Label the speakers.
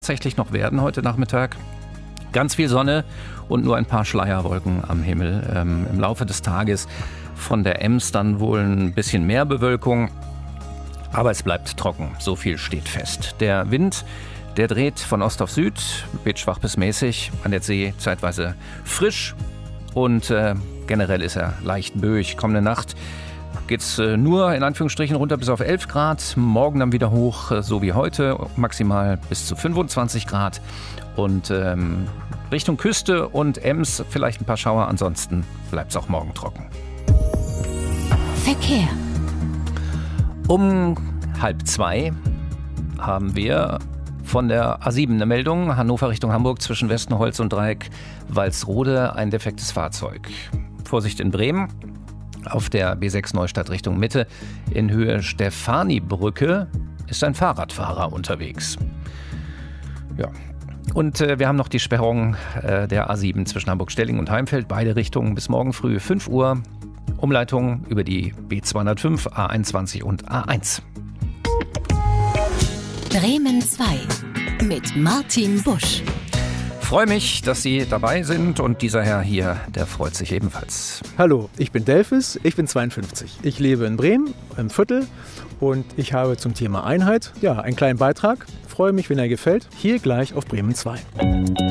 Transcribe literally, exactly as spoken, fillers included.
Speaker 1: Tatsächlich noch werden heute Nachmittag. Ganz viel Sonne und nur ein paar Schleierwolken am Himmel. Ähm, im Laufe des Tages von der Ems dann wohl ein bisschen mehr Bewölkung. Aber es bleibt trocken, so viel steht fest. Der Wind, der dreht von Ost auf Süd, weht schwach bis mäßig, an der See zeitweise frisch und äh, generell ist er leicht böig. Kommende Nacht geht's äh, nur in Anführungsstrichen runter bis auf elf Grad, morgen dann wieder hoch, äh, so wie heute, maximal bis zu fünfundzwanzig Grad und ähm, Richtung Küste und Ems vielleicht ein paar Schauer, ansonsten bleibt es auch morgen trocken.
Speaker 2: Verkehr.
Speaker 1: Um halb zwei haben wir von der A sieben eine Meldung. Hannover Richtung Hamburg zwischen Westenholz und Dreieck Walsrode ein defektes Fahrzeug. Vorsicht in Bremen. Auf der B sechs Neustadt Richtung Mitte in Höhe Stefanibrücke ist ein Fahrradfahrer unterwegs. Ja. Und äh, wir haben noch die Sperrung äh, der A sieben zwischen Hamburg-Stelling und Heimfeld. Beide Richtungen bis morgen früh fünf Uhr. Umleitung über die B zweihundertfünf, A einundzwanzig und A eins.
Speaker 2: Bremen zwei mit Martin Busch.
Speaker 1: Freue mich, dass Sie dabei sind und dieser Herr hier, der freut sich ebenfalls.
Speaker 3: Hallo, ich bin Delphis, ich bin zweiundfünfzig. Ich lebe in Bremen, im Viertel und ich habe zum Thema Einheit ja einen kleinen Beitrag. Freue mich, wenn er gefällt. Hier gleich auf Bremen zwei.